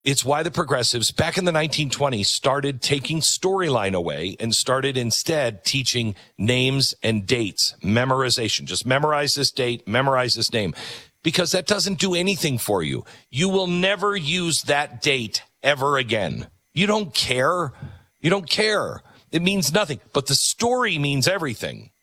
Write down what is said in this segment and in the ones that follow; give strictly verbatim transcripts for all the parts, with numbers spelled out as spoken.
It's why the progressives back in the nineteen twenties started taking storyline away and started instead teaching names and dates, memorization. Just memorize this date, memorize this name, because that doesn't do anything for you. You will never use that date ever again. You don't care. You don't care. It means nothing, but the story means everything.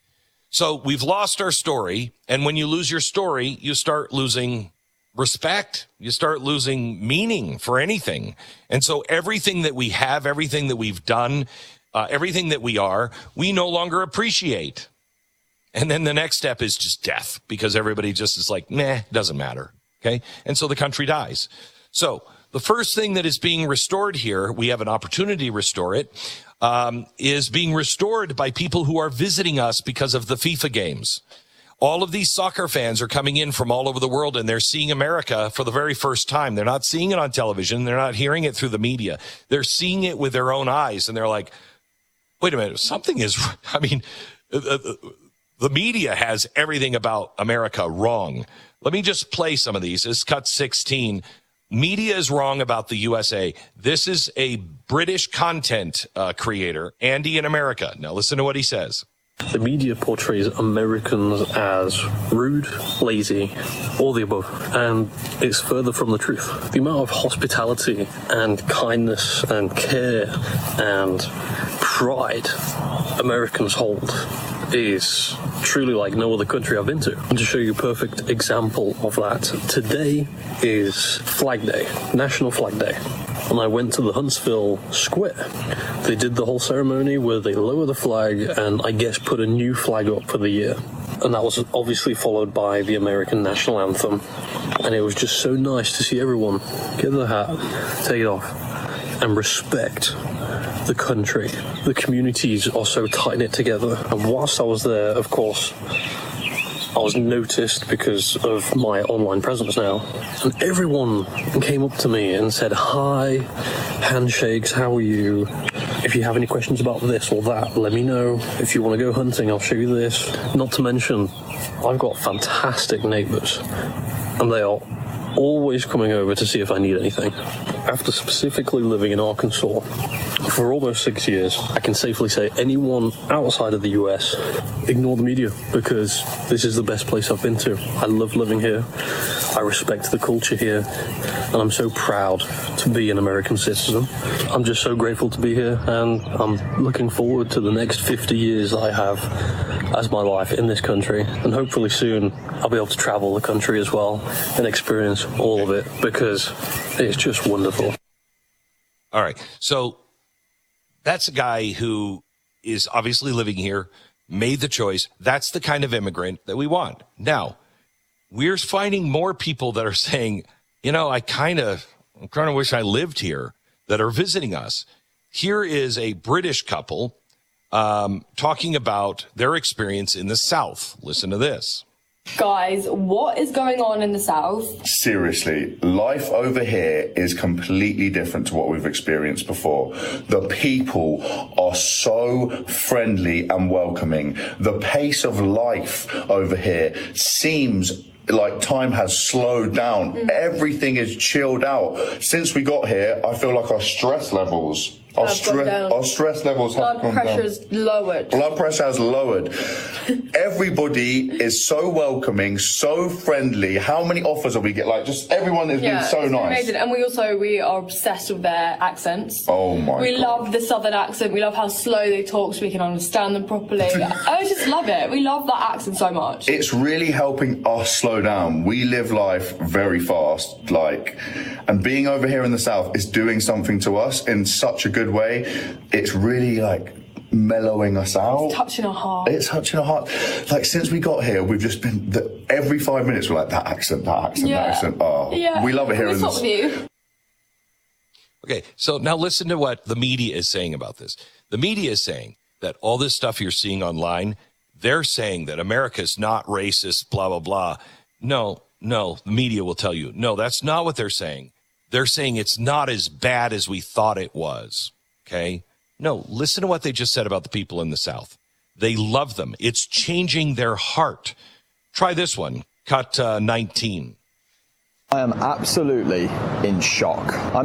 So we've lost our story, and when you lose your story, you start losing respect. You start losing meaning for anything. And so everything that we have, everything that we've done, uh, everything that we are, we no longer appreciate. And then the next step is just death, because everybody just is like, meh, doesn't matter. Okay. And so the country dies. So the first thing that is being restored here, we have an opportunity to restore it, um, is being restored by people who are visiting us because of the FIFA games. All of these soccer fans are coming in from all over the world, and they're seeing America for the very first time. They're not seeing it on television. They're not hearing it through the media. They're seeing it with their own eyes, and they're like, wait a minute, something is, I mean, the, the media has everything about America wrong. Let me just play some of these. This is cut sixteen. Media is wrong about the U S A. This is a British content uh, creator, Andy in America. Now listen to what he says. The media portrays Americans as rude, lazy, all the above, and it's further from the truth. The amount of hospitality and kindness and care and pride Americans hold is truly like no other country I've been to. And to show you a perfect example of that, today is Flag Day, National Flag Day. And I went to the Huntsville Square. They did the whole ceremony where they lower the flag and I guess put a new flag up for the year. And that was obviously followed by the American national anthem. And it was just so nice to see everyone get their hat, take it off, and respect the country. The communities are so tight-knit together. And whilst I was there, of course, I was noticed because of my online presence now. And everyone came up to me and said, hi, handshakes, how are you? If you have any questions about this or that, let me know. If you want to go hunting, I'll show you this. Not to mention, I've got fantastic neighbours, and they are always coming over to see if I need anything. After specifically living in Arkansas for almost six years, I can safely say anyone outside of the U S, ignore the media, because this is the best place I've been to. I love living here. I respect the culture here, and I'm so proud to be an American citizen. I'm just so grateful to be here, and I'm looking forward to the next fifty years I have as my life in this country, and hopefully soon I'll be able to travel the country as well and experience all of it, because it's just wonderful. All right, so that's a guy who is obviously living here, made the choice. That's the kind of immigrant that we want. Now, we're finding more people that are saying, you know, I kind of, I kind of wish I lived here, that are visiting us. Here is a British couple um, talking about their experience in the South. Listen to this. Guys, what is going on in the South? Seriously, life over here is completely different to what we've experienced before. The people are so friendly and welcoming. The pace of life over here seems like time has slowed down. Mm. Everything is chilled out. Since we got here, I feel like our stress levels Our, stre- our stress levels have gone down. Blood pressure's lowered. Blood pressure has lowered. Everybody is so welcoming, so friendly. How many offers are we get? Like, just everyone has yeah, been so it's nice. Amazing. And we also, we are obsessed with their accents. Oh my We God. love the southern accent. We love how slow they talk so we can understand them properly. I just love it. We love that accent so much. It's really helping us slow down. We live life very fast, like, and being over here in the South is doing something to us in such a good way. It's really like mellowing us out. It's touching our heart. It's touching our heart. Like, since we got here, we've just been the, every five minutes we're like, that accent, that accent, yeah. that accent. Oh, yeah. we love it here. Can we in stop this. with you? Okay, so now listen to what the media is saying about this. The media is saying that all this stuff you're seeing online, they're saying that America's not racist, blah, blah, blah. No, no, the media will tell you, no, that's not what they're saying. They're saying it's not as bad as we thought it was, okay? No, listen to what they just said about the people in the South. They love them. It's changing their heart. Try this one, cut uh, nineteen. I am absolutely in shock. I'm